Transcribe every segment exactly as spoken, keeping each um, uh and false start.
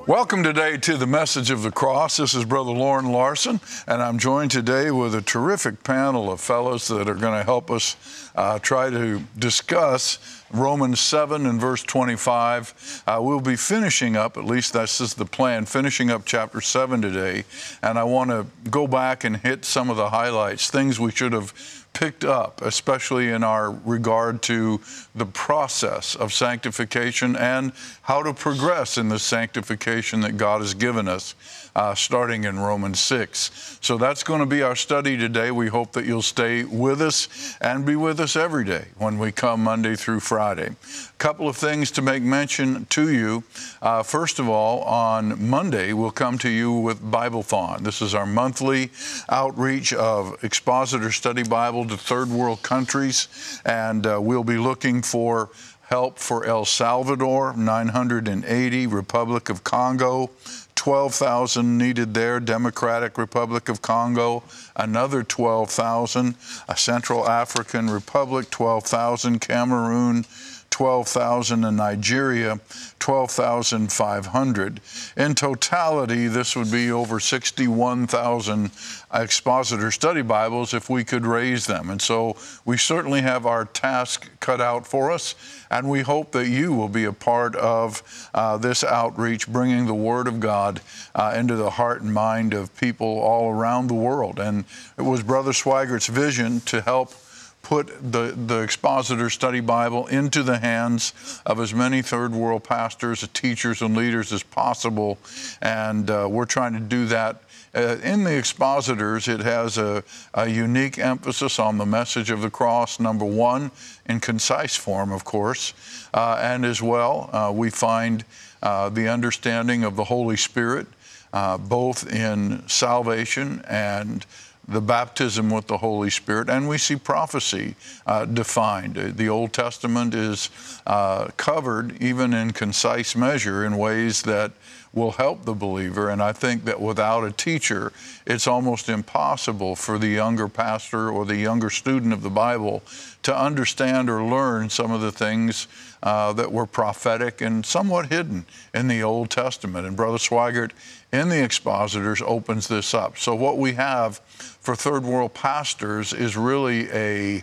Welcome today to the Message of the Cross. This is Brother Loren Larson, and I'm joined today with a terrific panel of fellows that are going to help us uh, try to discuss Romans seven and verse twenty-five. Uh, we'll be finishing up, at least this is the plan, finishing up chapter seven today, and I want to go back and hit some of the highlights, things we should have picked up, especially in our regard to the process of sanctification and how to progress in the sanctification that God has given us, uh, starting in Romans six. So that's going to be our study today. We hope that you'll stay with us and be with us every day when we come Monday through Friday. A couple of things to make mention to you. Uh, first of all, on Monday, we'll come to you with Biblethon. This is our monthly outreach of Expositor Study Bible to third world countries, and uh, we'll be looking for help for El Salvador, nine hundred eighty, Republic of Congo, twelve thousand needed there, Democratic Republic of Congo, another twelve thousand, a Central African Republic, twelve thousand, Cameroon, twelve thousand, in Nigeria, twelve thousand five hundred. In totality, this would be over sixty-one thousand Expositor Study Bibles if we could raise them. And so we certainly have our task cut out for us, and we hope that you will be a part of uh, this outreach, bringing the Word of God uh, into the heart and mind of people all around the world. And it was Brother Swigert's vision to help put the, the Expositor Study Bible into the hands of as many third world pastors, teachers, and leaders as possible. And uh, we're trying to do that. Uh, in the Expositors, it has a, a unique emphasis on the message of the cross, number one, in concise form, of course. Uh, and as well, uh, we find uh, the understanding of the Holy Spirit, uh, both in salvation and the baptism with the Holy Spirit, and we see prophecy uh, defined. The Old Testament is uh, covered even in concise measure in ways that will help the believer, and I think that without a teacher, it's almost impossible for the younger pastor or the younger student of the Bible to understand or learn some of the things uh, that were prophetic and somewhat hidden in the Old Testament. And Brother Swigert in the Expositors opens this up. So what we have for third world pastors is really a,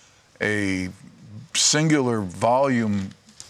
a singular volume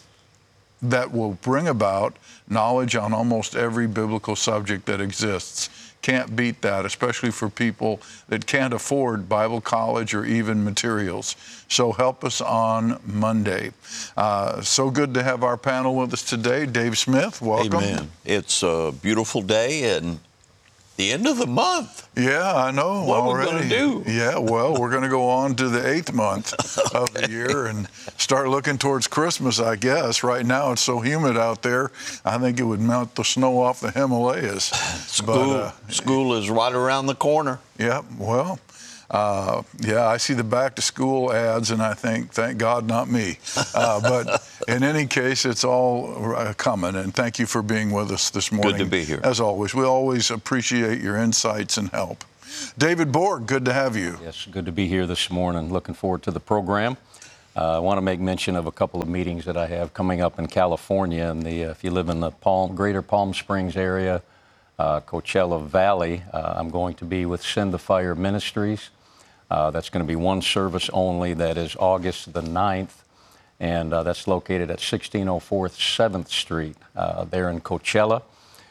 that will bring about knowledge on almost every biblical subject that exists. Can't beat that, especially for people that can't afford Bible college or even materials. So help us on Monday. Uh, so good to have our panel with us today. Dave Smith, welcome. Amen. It's a beautiful day and the end of the month. Yeah, I know. What already. are we going to do? Yeah, well, we're going to go on to the eighth month of the year and start looking towards Christmas, I guess. Right now, it's so humid out there, I think it would melt the snow off the Himalayas. School, but, uh, school is right around the corner. Yeah, well, uh, yeah, I see the back-to-school ads, and I think, thank God, not me. Uh, but in any case, it's all uh, coming, and thank you for being with us this morning. Good to be here. As always, we always appreciate your insights and help. David Borg, good to have you. Yes, good to be here this morning. Looking forward to the program. Uh, I want to make mention of a couple of meetings that I have coming up in California. And the, uh, if you live in the Palm, greater Palm Springs area, uh, Coachella Valley, uh, I'm going to be with Send the Fire Ministries. Uh, that's going to be one service only. That is August the ninth, and uh, that's located at sixteen oh four seventh Street uh, there in Coachella.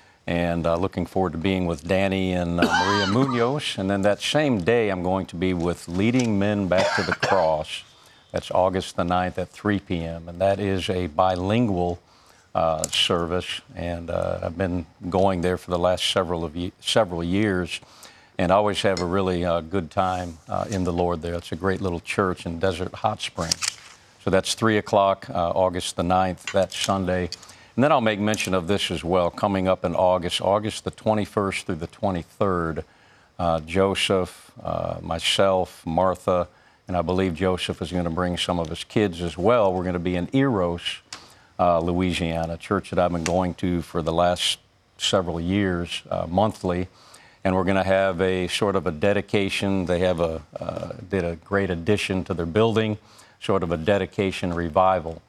And uh, looking forward to being with Danny and uh, Maria Munoz. And then that same day, I'm going to be with Leading Men Back to the Cross. That's August the ninth at three p.m. And that is a bilingual uh, service. And uh, I've been going there for the last several of ye- several years. And I always have a really uh, good time uh, in the Lord there. It's a great little church in Desert Hot Springs. So that's three o'clock, uh, August the ninth, that's Sunday. And then I'll make mention of this as well, coming up in August, August the twenty-first through the twenty-third. Uh, Joseph, uh, myself, Martha, and I believe Joseph is going to bring some of his kids as well. We're going to be in Eros, uh, Louisiana, a church that I've been going to for the last several years, uh, monthly. And we're going to have a sort of a dedication. They have a uh, did a great addition to their building, sort of a dedication revival.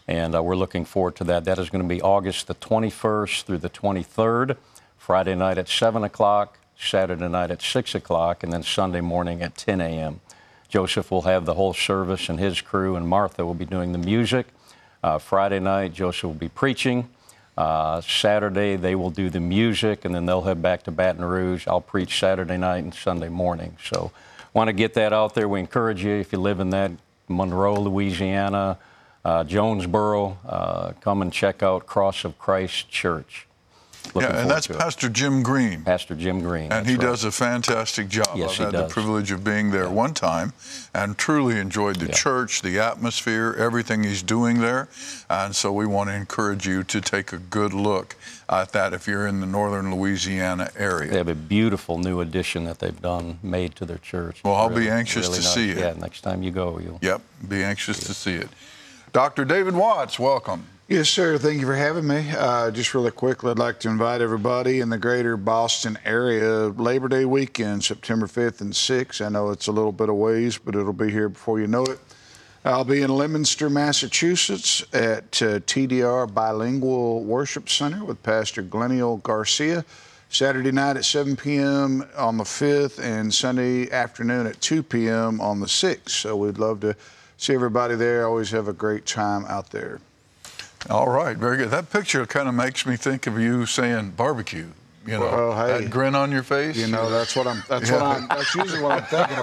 And uh, we're looking forward to that. That is going to be August the twenty-first through the twenty-third, Friday night at seven o'clock, Saturday night at six o'clock, and then Sunday morning at ten a.m. Joseph will have the whole service and his crew, and Martha will be doing the music. Uh, Friday night, Joseph will be preaching. Uh, Saturday, they will do the music, and then they'll head back to Baton Rouge. I'll preach Saturday night and Sunday morning. So want to get that out there. We encourage you, if you live in that, Monroe, Louisiana, uh, Jonesboro, uh, come and check out Cross of Christ Church. Looking Yeah, and forward that's to it. Pastor Jim Green. Pastor Jim Green. And that's he right. does a fantastic job. Yes, I've he had the does. privilege of being there one time and truly enjoyed the Yeah. church, the atmosphere, everything he's doing there. And so we want to encourage you to take a good look at that if you're in the northern Louisiana area. They have a beautiful new addition that they've done, made to their church. Well, I'll Really- be anxious really to nice. see it. Yeah, next time you go, you'll. Yep, be anxious to see it. Doctor David Watts, welcome. Yes, sir. Thank you for having me. Uh, just really quickly, I'd like to invite everybody in the greater Boston area, Labor Day weekend, September fifth and sixth. I know it's a little bit of ways, but it'll be here before you know it. I'll be in Leominster, Massachusetts at uh, T D R Bilingual Worship Center with Pastor Glenniel Garcia. Saturday night at seven p.m. on the fifth and Sunday afternoon at two p.m. on the sixth. So we'd love to see everybody there. Always have a great time out there. All right, very good. That picture kind of makes me think of you saying barbecue. You know, Well, hey. that grin on your face. You know, that's what I'm. That's what I'm. That's usually what I'm thinking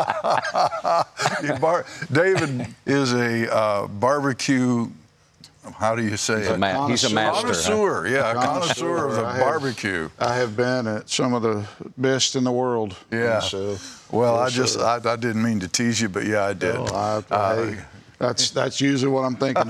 about. You bar- David is a uh, barbecue. How do you say He's a, it? ma- he's a master. huh? Connoisseur, yeah, a connoisseur Connoisseur. of the I have- barbecue. I have been at some of the best in the world. Yeah. And so, Well, I yes, just sir. I, I didn't mean to tease you, but yeah, I did. Well, I- Uh, hey, that's that's usually what I'm thinking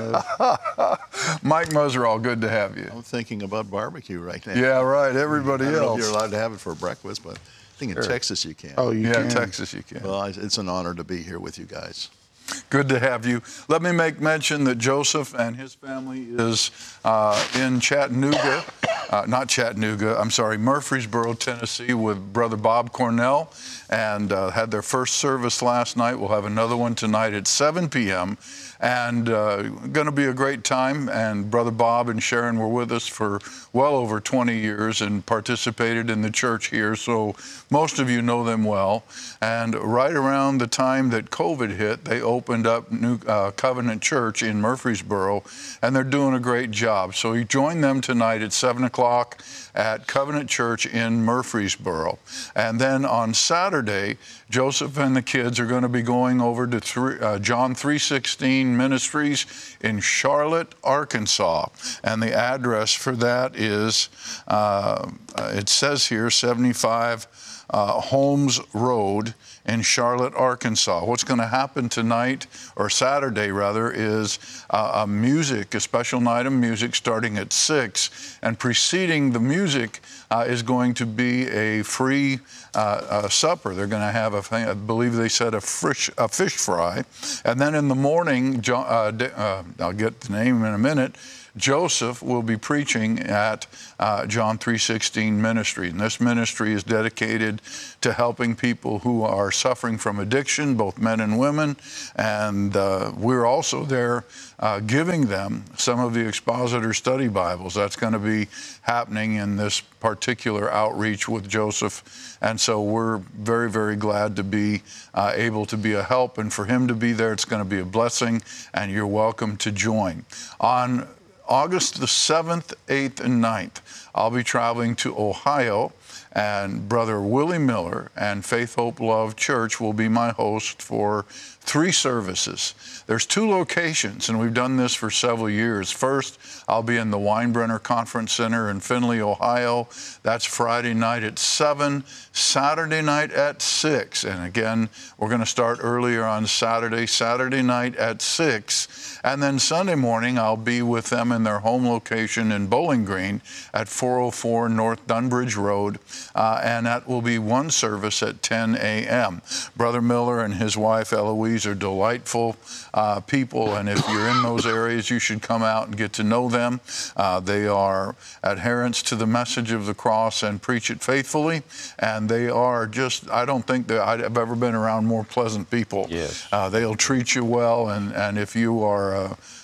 of. Mike Muzzerall, good to have you. I'm thinking about barbecue right now. Yeah, right. Everybody I don't know if else. you're allowed to have it for breakfast, but I think in Texas you can. Oh, you Yeah, can. in Texas you can. Well, I- it's an honor to be here with you guys. Good to have you. Let me make mention that Joseph and his family is uh, in Chattanooga, uh, not Chattanooga, I'm sorry, Murfreesboro, Tennessee with Brother Bob Cornell, and uh, had their first service last night. We'll have another one tonight at seven p.m. And uh, going to be a great time. And Brother Bob and Sharon were with us for well over twenty years and participated in the church here. So most of you know them well. And right around the time that COVID hit, they opened up New uh, Covenant Church in Murfreesboro, and they're doing a great job. So you join them tonight at seven o'clock at Covenant Church in Murfreesboro. And then on Saturday, Joseph and the kids are going to be going over to three, uh, John three sixteen Ministries in Charlotte, Arkansas. And the address for that is, uh, it says here, seventy-five uh, Holmes Road in Charlotte, Arkansas. What's going to happen tonight, or Saturday rather, is uh, a music, a special night of music starting at six, and preceding the music uh, is going to be a free uh, uh, supper. They're going to have, a, I believe they said, a fish, a fish fry, and then in the morning, John, uh, uh, I'll get the name in a minute, Joseph will be preaching at uh, John three sixteen Ministry. And this ministry is dedicated to helping people who are suffering from addiction, both men and women. And uh, we're also there uh, giving them some of the Expositor Study Bibles. That's going to be happening in this particular outreach with Joseph. And so we're very, very glad to be uh, able to be a help. And for him to be there, it's going to be a blessing. And you're welcome to join. On August the seventh, eighth, and ninth, I'll be traveling to Ohio, and Brother Willie Miller and Faith, Hope, Love Church will be my host for three services. There's two locations, and we've done this for several years. First, I'll be in the Weinbrenner Conference Center in Findlay, Ohio. That's Friday night at seven, Saturday night at six. And again, we're going to start earlier on Saturday, Saturday night at six. And then Sunday morning, I'll be with them in their home location in Bowling Green at four oh four North Dunbridge Road. Uh, and that will be one service at ten a.m. Brother Miller and his wife Eloise are delightful uh, people, and if you're in those areas, you should come out and get to know them. Uh, they are adherents to the message of the cross and preach it faithfully, and they are just, I don't think that I've ever been around more pleasant people. Yes. Uh, they'll treat you well, and, and if you are a,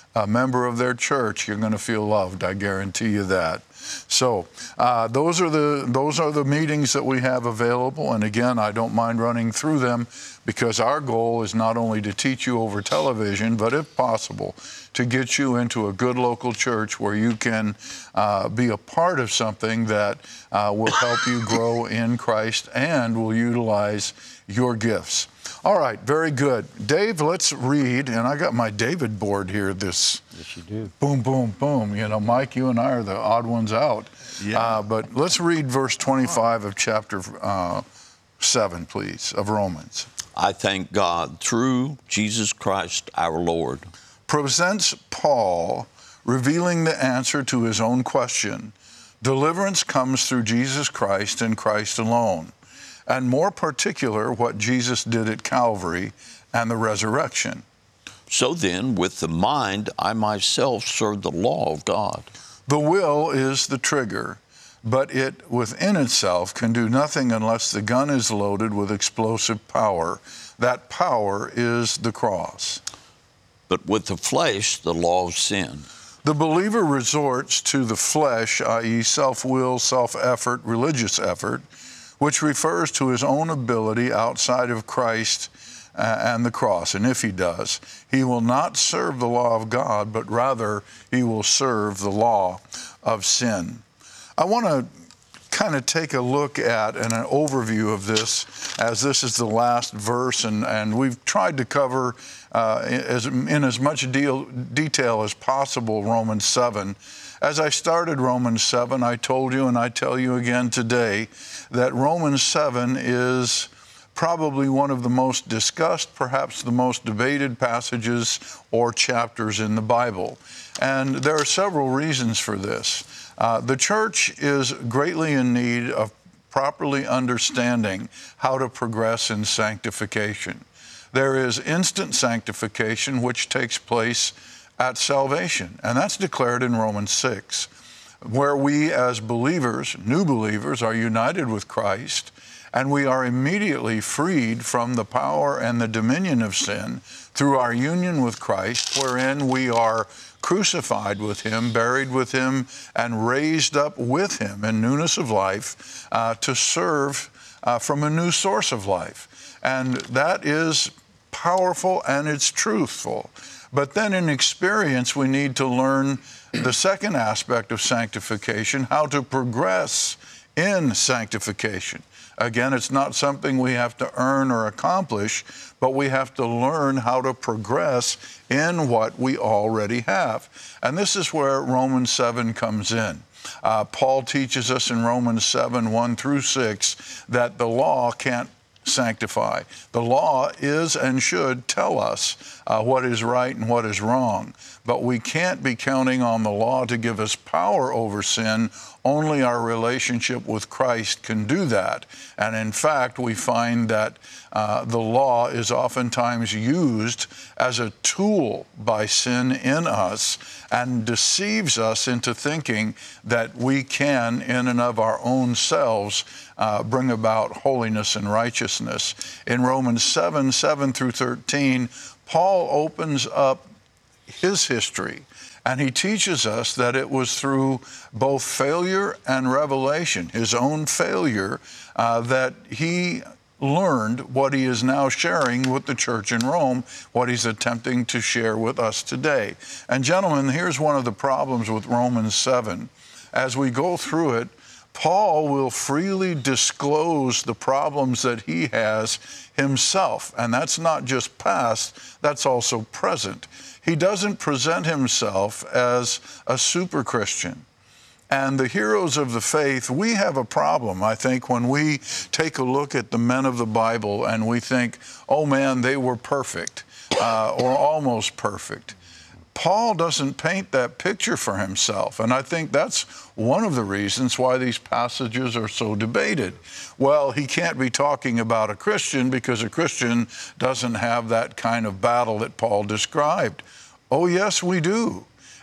a member of their church, you're going to feel loved. I guarantee you that. So uh, those are the those are the meetings that we have available. And again, I don't mind running through them because our goal is not only to teach you over television, but if possible, to get you into a good local church where you can uh, be a part of something that uh, will help you grow in Christ and will utilize your gifts. All right, very good. Dave, let's read, and I got my David board here, this Yes, you do. boom, boom, boom. You know, Mike, you and I are the odd ones out. Yeah. Uh, but let's read verse twenty-five of chapter uh, seven, please, of Romans. I thank God through Jesus Christ our Lord. Presents Paul, revealing the answer to his own question. Deliverance comes through Jesus Christ and Christ alone, and more particular, what Jesus did at Calvary and the resurrection. So then, with the mind, I myself serve the law of God. The will is the trigger, but it within itself can do nothing unless the gun is loaded with explosive power. That power is the cross. But with the flesh, the law of sin. The believer resorts to the flesh, that is self-will, self-effort, religious effort, which refers to his own ability outside of Christ uh, and the cross. And if he does, he will not serve the law of God, but rather he will serve the law of sin. I want to kind of take a look at and an overview of this, as this is the last verse, and, and we've tried to cover uh, as, in as much deal, detail as possible Romans seven. As I started Romans seven, I told you, and I tell you again today, that Romans seven is probably one of the most discussed, perhaps the most debated passages or chapters in the Bible. And there are several reasons for this. Uh, the church is greatly in need of properly understanding how to progress in sanctification. There is instant sanctification, which takes place at salvation, and that's declared in Romans six, where we as believers, new believers, are united with Christ, and we are immediately freed from the power and the dominion of sin through our union with Christ, wherein we are crucified with him, buried with him, and raised up with him in newness of life uh, to serve uh, from a new source of life. And that is powerful and it's truthful. But then in experience, we need to learn the second aspect of sanctification, how to progress in sanctification. Again, it's not something we have to earn or accomplish, but we have to learn how to progress in what we already have. And this is where Romans seven comes in. Uh, Paul teaches us in Romans seven, one through six, that the law can't sanctify. The law is and should tell us uh, what is right and what is wrong, but we can't be counting on the law to give us power over sin. Only our relationship with Christ can do that. And in fact, we find that uh, the law is oftentimes used as a tool by sin in us and deceives us into thinking that we can, in and of our own selves, uh, bring about holiness and righteousness. In Romans seven, seven through thirteen, Paul opens up his history, and he teaches us that it was through both failure and revelation, his own failure, uh, that he learned what he is now sharing with the church in Rome, what he's attempting to share with us today. And gentlemen, here's one of the problems with Romans seven. As we go through it, Paul will freely disclose the problems that he has himself. And that's not just past, that's also present. He doesn't present himself as a super Christian. And the heroes of the faith, we have a problem, I think, when we take a look at the men of the Bible and we think, oh man, they were perfect uh, or almost perfect. Paul doesn't paint that picture for himself, and I think that's one of the reasons why these passages are so debated. Well, he can't be talking about a Christian because a Christian doesn't have that kind of battle that Paul described. Oh, yes, we do.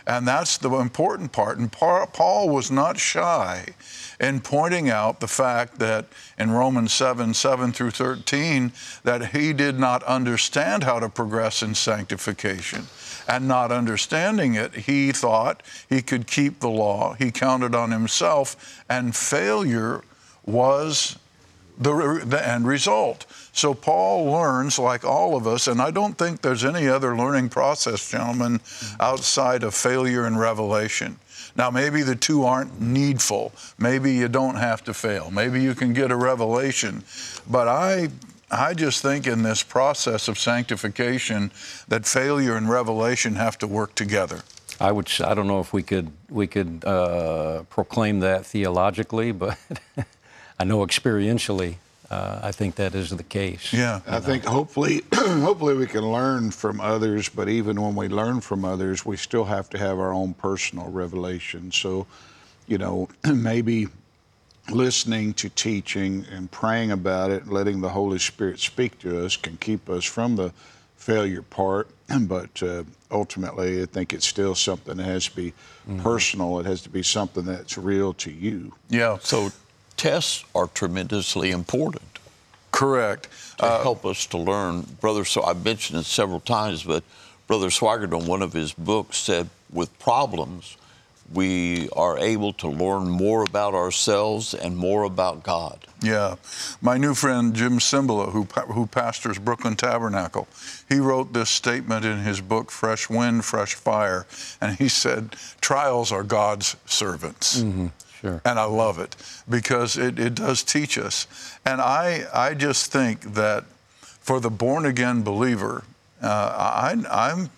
And that's the important part. And Paul was not shy in pointing out the fact that in Romans seven, seven through thirteen, that he did not understand how to progress in sanctification. And not understanding it, he thought he could keep the law. He counted on himself, and failure was the, the end result. So Paul learns, like all of us, and I don't think there's any other learning process, gentlemen, outside of failure and revelation. Now, maybe the two aren't needful. Maybe you don't have to fail. Maybe you can get a revelation. But I I just think in this process of sanctification that failure and revelation have to work together. I would. I don't know if we could we could uh, proclaim that theologically, but I know experientially, uh, I think that is the case. Yeah, I think hopefully, hopefully we can learn from others. But even when we learn from others, we still have to have our own personal revelation. So, you know, maybe listening to teaching and praying about it, letting the Holy Spirit speak to us, can keep us from the failure part. But uh, ultimately, I think it's still something that has to be mm-hmm. personal. It has to be something that's real to you. Yeah. So tests are tremendously important. Correct. To uh, help us to learn. Brother, so I've mentioned it several times, but Brother Swigert on one of his books said with problems, we are able to learn more about ourselves and more about God. Yeah. My new friend, Jim Cymbala, who, who pastors Brooklyn Tabernacle, he wrote this statement in his book, Fresh Wind, Fresh Fire. And he said, trials are God's servants. Mm-hmm. Sure. And I love it because it, it does teach us. And I, I just think that for the born-again believer, uh, I, I'm,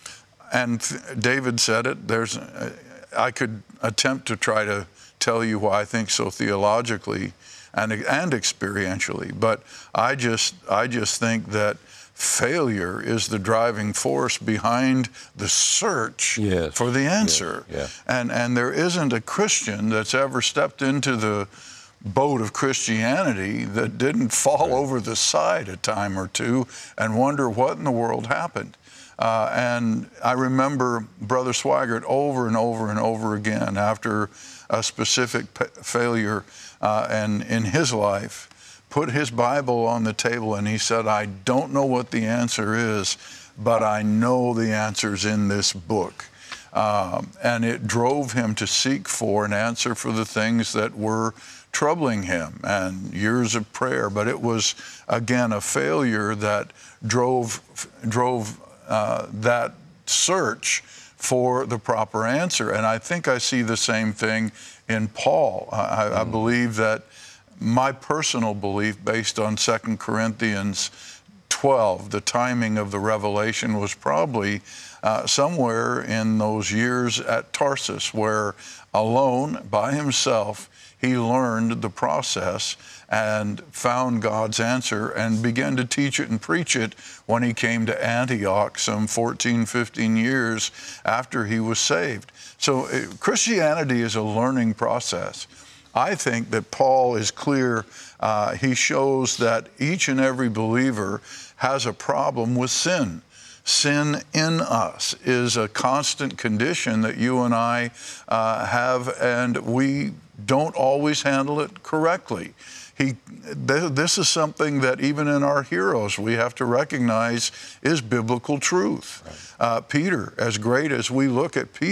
and David said it, there's... Uh, I could attempt to try to tell you why I think so theologically and, and experientially, but I just, I just think that failure is the driving force behind the search yes. for the answer. Yes. Yeah. And, and there isn't a Christian that's ever stepped into the boat of Christianity that didn't fall right. over the side a time or two and wonder what in the world happened. Uh, and I remember Brother Swigert over and over and over again after a specific p- failure uh, and in his life, put his Bible on the table and he said, I don't know what the answer is, but I know the answer's in this book. Um, and it drove him to seek for an answer for the things that were troubling him and years of prayer. But it was, again, a failure that drove drove Uh, that search for the proper answer. And I think I see the same thing in Paul. I, mm. I believe that my personal belief, based on Second Corinthians twelve, the timing of the revelation was probably uh, somewhere in those years at Tarsus, where alone, by himself, he learned the process and found God's answer and began to teach it and preach it when he came to Antioch some fourteen, fifteen years after he was saved. So uh, Christianity is a learning process. I think that Paul is clear. Uh, he shows that each and every believer has a problem with sin. Sin in us is a constant condition that you and I uh, have, and we don't always handle it correctly. He, th- this is something that even in our heroes we have to recognize is biblical truth. Right. Uh, Peter, as great as we look at Peter,